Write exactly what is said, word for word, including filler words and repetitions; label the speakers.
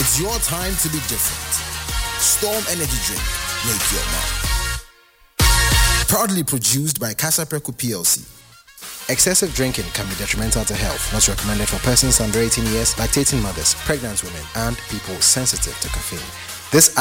Speaker 1: It's your time to be different. Storm Energy Drink. Make your mark. Proudly produced by Casapreco P L C. Excessive drinking can be detrimental to health. Not recommended for persons under eighteen years, lactating mothers, pregnant women, and people sensitive to caffeine. This